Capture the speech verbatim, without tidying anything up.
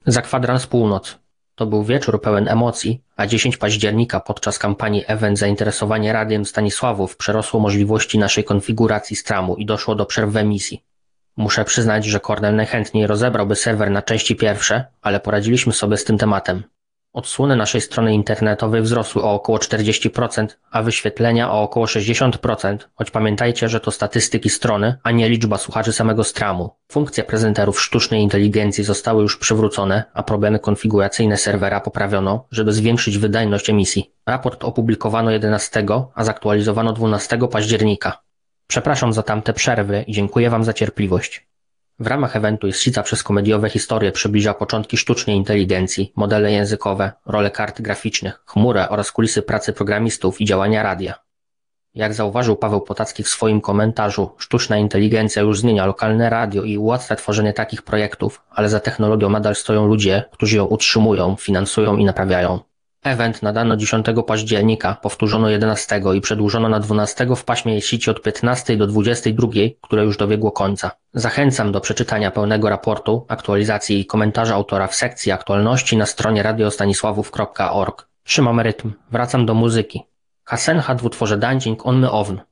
Za kwadrans północ. To był wieczór pełen emocji, a dziesiątego października podczas kampanii Event zainteresowanie Radiem Stanisławów przerosło możliwości naszej konfiguracji stramu i doszło do przerw w emisji. Muszę przyznać, że Kornel najchętniej rozebrałby serwer na części pierwsze, ale poradziliśmy sobie z tym tematem. Odsłony naszej strony internetowej wzrosły o około czterdzieści procent, a wyświetlenia o około sześćdziesiąt procent, choć pamiętajcie, że to statystyki strony, a nie liczba słuchaczy samego stramu. Funkcje prezenterów sztucznej inteligencji zostały już przywrócone, a problemy konfiguracyjne serwera poprawiono, żeby zwiększyć wydajność emisji. Raport opublikowano jedenastego, a zaktualizowano dwunastego października. Przepraszam za tamte przerwy i dziękuję Wam za cierpliwość. W ramach eventu Jaszica przez komediowe historie przybliża początki sztucznej inteligencji, modele językowe, role kart graficznych, chmurę oraz kulisy pracy programistów i działania radia. Jak zauważył Paweł Potacki w swoim komentarzu, sztuczna inteligencja już zmienia lokalne radio i ułatwia tworzenie takich projektów, ale za technologią nadal stoją ludzie, którzy ją utrzymują, finansują i naprawiają. Event nadano dziesiątego października, powtórzono jedenastego i przedłużono na dwunastego w paśmie sieci od piętnastej do dwudziestej drugiej, które już dobiegło końca. Zachęcam do przeczytania pełnego raportu, aktualizacji i komentarza autora w sekcji aktualności na stronie radiostanisławów kropka org. Trzymam rytm, wracam do muzyki. Hasenha dwutworze Dancing on my own.